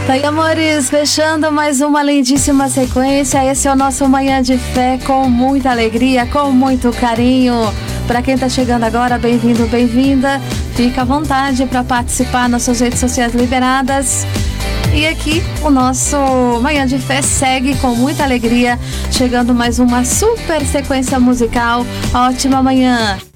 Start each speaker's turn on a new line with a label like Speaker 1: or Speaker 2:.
Speaker 1: Tá aí, amores, fechando mais uma lindíssima sequência. Esse é o nosso Manhã de Fé, com muita alegria, com muito carinho. Para quem tá chegando agora, bem-vindo, bem-vinda. Fica à vontade para participar nas suas redes sociais liberadas. E aqui o nosso Manhã de Fé segue com muita alegria, chegando mais uma super sequência musical. Ótima manhã!